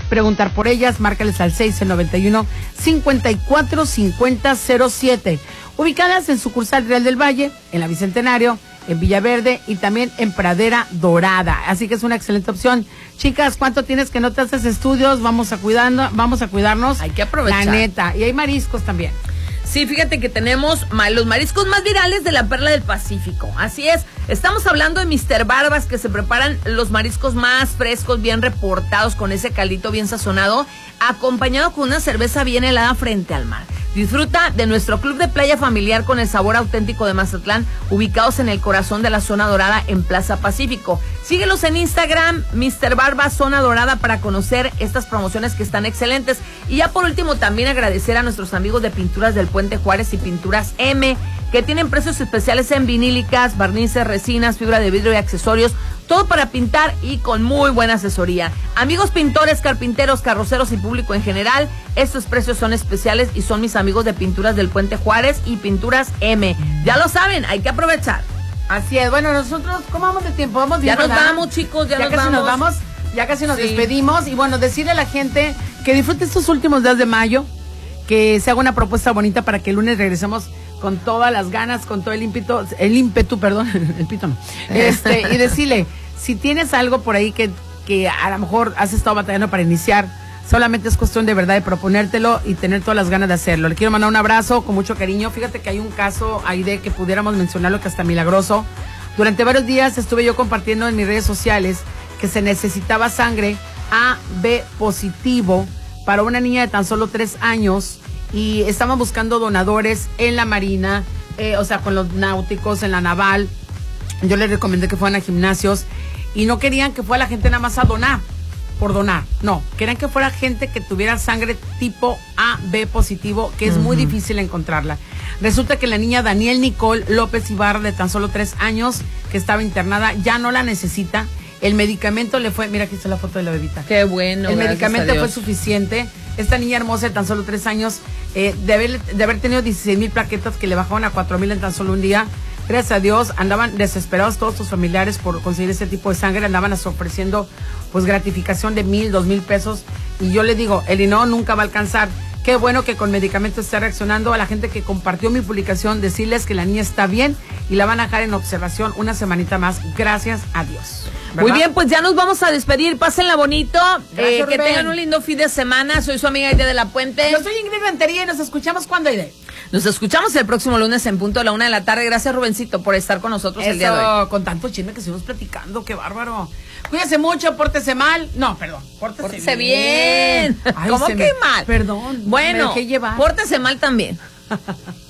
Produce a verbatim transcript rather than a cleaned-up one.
preguntar por ellas, márcales al seis noventa y uno, cincuenta y cuatro cincuenta cero siete. Ubicadas en sucursal Real del Valle, en la Bicentenario, en Villaverde y también en Pradera Dorada. Así que es una excelente opción. Chicas, ¿cuánto tienes que no te haces estudios? Vamos a cuidando, vamos a cuidarnos. Hay que aprovechar. La neta. Y hay mariscos también. Sí, fíjate que tenemos los mariscos más virales de la Perla del Pacífico. Así es, estamos hablando de mister Barbas, que se preparan los mariscos más frescos, bien reportados, con ese caldito bien sazonado, acompañado con una cerveza bien helada frente al mar. Disfruta de nuestro club de playa familiar con el sabor auténtico de Mazatlán, ubicados en el corazón de la Zona Dorada en Plaza Pacífico. Síguelos en Instagram, mister Barba Zona Dorada, para conocer estas promociones que están excelentes. Y ya por último, también agradecer a nuestros amigos de Pinturas del Puente Juárez y Pinturas M, que tienen precios especiales en vinílicas, barnices, resinas, fibra de vidrio y accesorios, todo para pintar y con muy buena asesoría. Amigos pintores, carpinteros, carroceros y público en general, estos precios son especiales y son mis amigos de Pinturas del Puente Juárez y Pinturas M. Ya lo saben, hay que aprovechar. Así es. Bueno, nosotros, ¿cómo vamos de tiempo? ¿Vamos bien? Ya nos ¿verdad? vamos, chicos, ya, ya nos, casi vamos. nos vamos. Ya casi nos sí. despedimos. Y bueno, decirle a la gente que disfrute estos últimos días de mayo, que se haga una propuesta bonita para que el lunes regresemos con todas las ganas, con todo el ímpetu, el ímpetu, perdón, el pito no. Este, y decirle, si tienes algo por ahí que, que a lo mejor has estado batallando para iniciar, solamente es cuestión de verdad de proponértelo y tener todas las ganas de hacerlo. Le quiero mandar un abrazo con mucho cariño. Fíjate que hay un caso ahí de que pudiéramos mencionarlo, que hasta milagroso. Durante varios días estuve yo compartiendo en mis redes sociales que se necesitaba sangre A B positivo para una niña de tan solo tres años, y estaban buscando donadores en la Marina, eh, o sea, con los náuticos, en la naval. Yo les recomendé que fueran a gimnasios y no querían que fuera la gente nada más a donar, por donar. No, querían que fuera gente que tuviera sangre tipo A B positivo, que es uh-huh. muy difícil encontrarla. Resulta que la niña Daniel Nicole López Ibarra, de tan solo tres años, que estaba internada, ya no la necesita. El medicamento le fue, mira, aquí está la foto de la bebita. Qué bueno. El medicamento fue suficiente. Esta niña hermosa de tan solo tres años, eh, de, haber, de haber tenido dieciséis mil plaquetas que le bajaban a cuatro mil en tan solo un día. Gracias a Dios, andaban desesperados todos sus familiares por conseguir ese tipo de sangre, andaban ofreciendo pues gratificación de mil, dos mil pesos. Y yo le digo, el I N O nunca va a alcanzar. Qué bueno que con medicamentos está reaccionando. A la gente que compartió mi publicación, decirles que la niña está bien y la van a dejar en observación una semanita más. Gracias a Dios. ¿Verdad? Muy bien, pues ya nos vamos a despedir. Pásenla bonito. Gracias, eh, que Rubén. tengan un lindo fin de semana. Soy su amiga Aide de la Puente. Yo soy Ingrid Rentería y nos escuchamos cuando, Aide. Nos escuchamos el próximo lunes en punto a la una de la tarde. Gracias, Rubencito, por estar con nosotros Eso, el día de hoy. Con tanto chisme que seguimos platicando, qué bárbaro. Cuídese mucho, pórtese mal. No, perdón, pórtese, Pórtese bien. bien. Ay, ¿Cómo que me... mal? Perdón. Bueno, me dejé llevar. pórtese mal también.